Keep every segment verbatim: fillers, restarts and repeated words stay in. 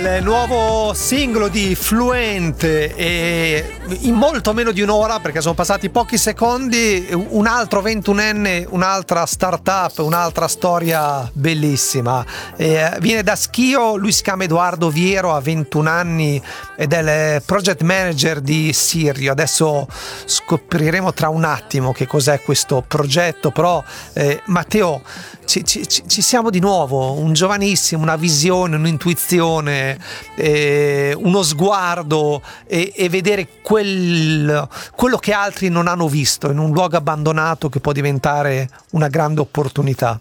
il nuovo singolo di Fluent, e in molto meno di un'ora, perché sono passati pochi secondi, un altro ventunenne, un'altra startup, un'altra storia bellissima. E viene da Schio, lui si chiama Edoardo Viero, ha ventuno anni ed è il project manager di Sirio. Adesso scopriremo tra un attimo che cos'è questo progetto, però eh, Matteo, Ci, ci, ci siamo di nuovo, un giovanissimo, una visione, un'intuizione, eh, uno sguardo e, e vedere quel, quello che altri non hanno visto in un luogo abbandonato, che può diventare una grande opportunità.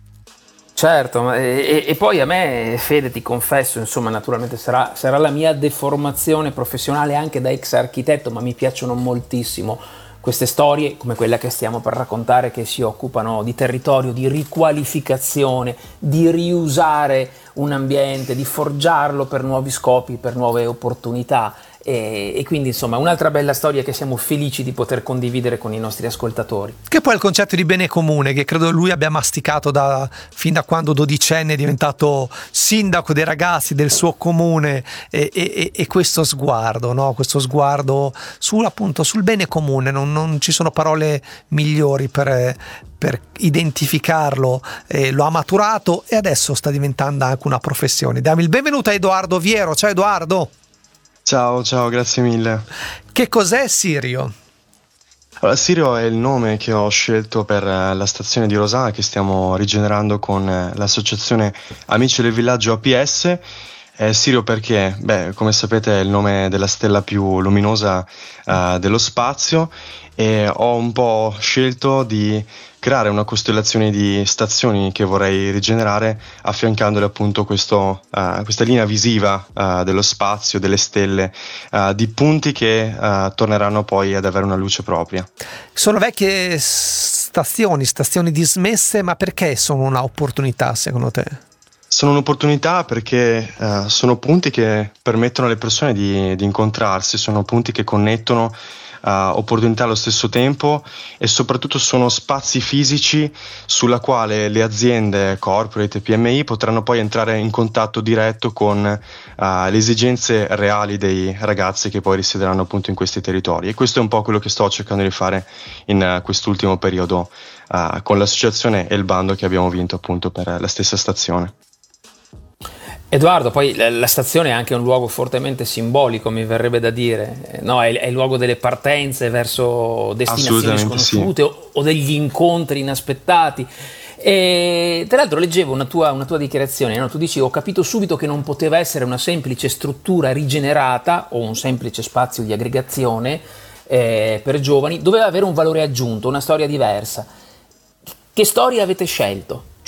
Certo, ma e, e poi a me, Fede, ti confesso, insomma, naturalmente sarà, sarà la mia deformazione professionale anche da ex architetto, ma mi piacciono moltissimo queste storie come quella che stiamo per raccontare, che si occupano di territorio, di riqualificazione, di riusare un ambiente, di forgiarlo per nuovi scopi, per nuove opportunità. E, e quindi insomma un'altra bella storia che siamo felici di poter condividere con i nostri ascoltatori. Che poi è il concetto di bene comune, che credo lui abbia masticato da, fin da quando dodicenne è diventato sindaco dei ragazzi del suo comune, e, e, e questo sguardo, no? Questo sguardo sul, appunto, sul bene comune, non, non ci sono parole migliori per, per identificarlo. Eh, lo ha maturato e adesso sta diventando anche una professione. Diamo il benvenuto a Edoardo Viero. Ciao Edoardo. Ciao, ciao, grazie mille. Che cos'è Sirio? Allora, Sirio è il nome che ho scelto per la stazione di Rosana, che stiamo rigenerando con l'associazione Amici del Villaggio A P S. Eh, Sirio perché, beh, come sapete è il nome della stella più luminosa uh, dello spazio, e ho un po' scelto di creare una costellazione di stazioni che vorrei rigenerare, affiancandole appunto questo, uh, questa linea visiva uh, dello spazio, delle stelle, uh, di punti che uh, torneranno poi ad avere una luce propria. Sono vecchie stazioni, stazioni dismesse, ma perché sono un'opportunità secondo te? Sono un'opportunità perché uh, sono punti che permettono alle persone di, di incontrarsi, sono punti che connettono uh, opportunità allo stesso tempo, e soprattutto sono spazi fisici sulla quale le aziende, corporate e P M I potranno poi entrare in contatto diretto con uh, le esigenze reali dei ragazzi che poi risiederanno appunto in questi territori. E questo è un po' quello che sto cercando di fare in uh, quest'ultimo periodo uh, con l'associazione e il bando che abbiamo vinto appunto per la stessa stazione. Edoardo, poi la stazione è anche un luogo fortemente simbolico, mi verrebbe da dire, no? È, è il luogo delle partenze verso destinazioni sconosciute, sì, o, o degli incontri inaspettati. E tra l'altro leggevo una tua, una tua dichiarazione, no? Tu dici: ho capito subito che non poteva essere una semplice struttura rigenerata o un semplice spazio di aggregazione eh, per giovani, doveva avere un valore aggiunto, una storia diversa. Che storia avete scelto?